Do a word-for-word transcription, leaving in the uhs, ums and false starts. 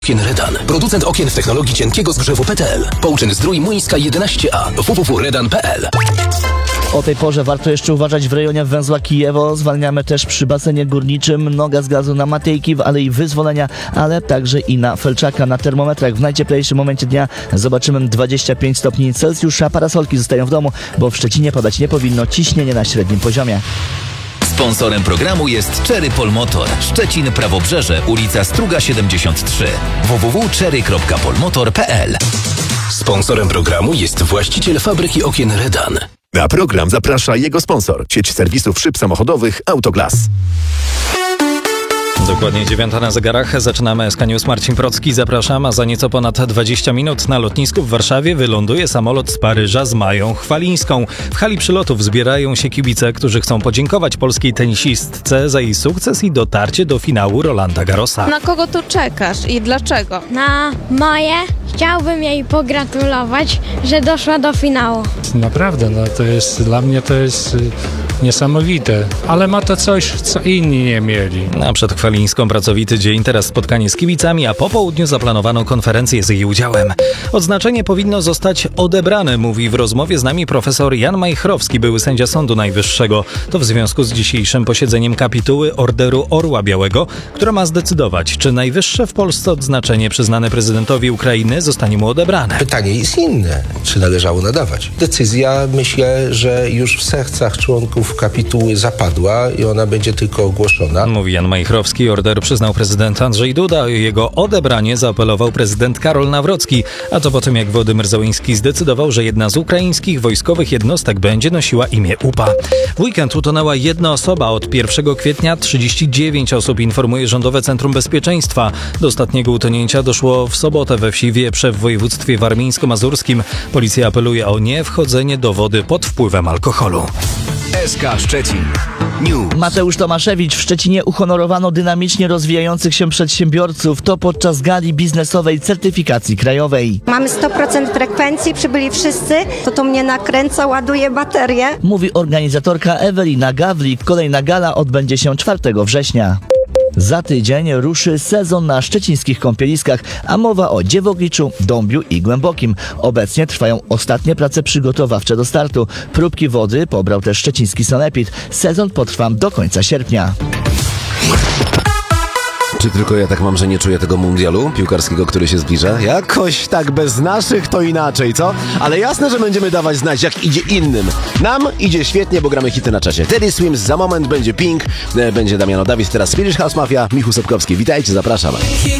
Okien Redan. Producent okien w technologii cienkiego zgrzewu P T L. Pouczyn Zdrój Młyńska jedenaście A. w w w kropka redan kropka p l. O tej porze warto jeszcze uważać w rejonie węzła Kijewo. Zwalniamy też przy basenie górniczym. Noga z gazu na Matejki w Alei Wyzwolenia, ale także i na Felczaka. Na termometrach w najcieplejszym momencie dnia zobaczymy dwadzieścia pięć stopni Celsjusza. Parasolki zostają w domu, bo w Szczecinie padać nie powinno. Ciśnienie na średnim poziomie. Sponsorem programu jest Cherry Polmotor. Szczecin, Prawobrzeże, ulica Struga siedemdziesiąt trzy. w w w kropka cherry kropka polmotor kropka p l. Sponsorem programu jest właściciel fabryki okien Redan. Na program zaprasza jego sponsor, sieć serwisów szyb samochodowych Autoglas. Dokładnie dziewiąta na zegarach. Zaczynamy S K News. Marcin Procki, zapraszam. A za nieco ponad dwadzieścia minut na lotnisku w Warszawie wyląduje samolot z Paryża z Mają Chwalińską. W hali przylotów zbierają się kibice, którzy chcą podziękować polskiej tenisistce za jej sukces i dotarcie do finału Rolanda Garrosa. Na kogo tu czekasz i dlaczego? Na moje. Chciałbym jej pogratulować, że doszła do finału. Naprawdę, no to jest, dla mnie to jest y, niesamowite, ale ma to coś, co inni nie mieli. A przed Chwalińską pracowity dzień, teraz spotkanie z kibicami, a po południu zaplanowano konferencję z jej udziałem. Odznaczenie powinno zostać odebrane, mówi w rozmowie z nami profesor Jan Majchrowski, były sędzia Sądu Najwyższego. To w związku z dzisiejszym posiedzeniem kapituły Orderu Orła Białego, która ma zdecydować, czy najwyższe w Polsce odznaczenie przyznane prezydentowi Ukrainy zostanie mu odebrane. Pytanie jest inne, czy należało nadawać. Decyzja, myślę, że już w sercach członków kapituły zapadła i ona będzie tylko ogłoszona. Mówi Jan Majchrowski. Order przyznał prezydent Andrzej Duda. O jego odebranie zaapelował prezydent Karol Nawrocki. A to po tym, jak Wołodymyr Zełenski zdecydował, że jedna z ukraińskich wojskowych jednostek będzie nosiła imię U P A. W weekend utonęła jedna osoba. Od pierwszego kwietnia trzydzieści dziewięć osób, informuje Rządowe Centrum Bezpieczeństwa. Do ostatniego utonięcia doszło w sobotę we wsi Wieprze w województwie warmińsko-mazurskim. Policja apeluje o niewchodzenie do wody pod wpływem alkoholu. S K Szczecin News. Mateusz Tomaszewicz. W Szczecinie uhonorowano dynamicznie rozwijających się przedsiębiorców. To podczas gali biznesowej certyfikacji krajowej. Mamy sto procent frekwencji, przybyli wszyscy. To to mnie nakręca, ładuje baterię. Mówi organizatorka Ewelina Gawlik. Kolejna gala odbędzie się czwartego września. Za tydzień ruszy sezon na szczecińskich kąpieliskach, a mowa o Dziewogliczu, Dąbiu i Głębokim. Obecnie trwają ostatnie prace przygotowawcze do startu. Próbki wody pobrał też szczeciński sanepid. Sezon potrwa do końca sierpnia. Czy tylko ja tak mam, że nie czuję tego mundialu piłkarskiego, który się zbliża? Jakoś tak bez naszych to inaczej, co? Ale jasne, że będziemy dawać znać, jak idzie innym. Nam idzie świetnie, bo gramy hity na czasie. Teddy Swims, za moment będzie Pink, będzie Damiano Davis, teraz Swedish House Mafia, Michał Sepkowski. Witajcie, zapraszam.